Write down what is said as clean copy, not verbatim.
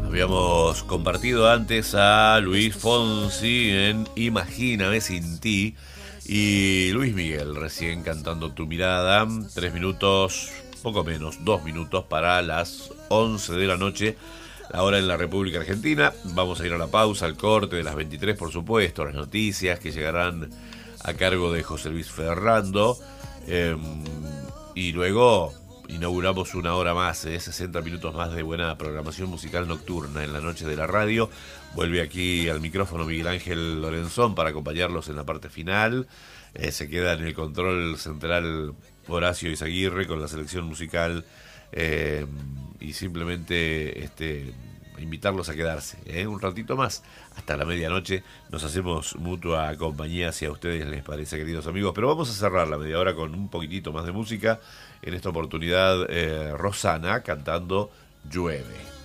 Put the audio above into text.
Habíamos compartido antes a Luis Fonsi en Imagíname sin ti y Luis Miguel recién cantando Tu mirada. 3 minutos, poco menos, 2 minutos para las 11 de la noche, la hora en la República Argentina. Vamos a ir a la pausa, al corte de las 23, por supuesto, las noticias que llegarán a cargo de José Luis Ferrando. Y luego inauguramos una hora más, 60 minutos más de buena programación musical nocturna en la noche de la radio. Vuelve aquí al micrófono Miguel Ángel Lorenzón para acompañarlos en la parte final. Se queda en el control central Horacio Izaguirre con la selección musical. Y simplemente invitarlos a quedarse un ratito más hasta la medianoche. Nos hacemos mutua compañía si a ustedes les parece, queridos amigos, pero vamos a cerrar la media hora con un poquitito más de música. En esta oportunidad Rosana cantando Llueve.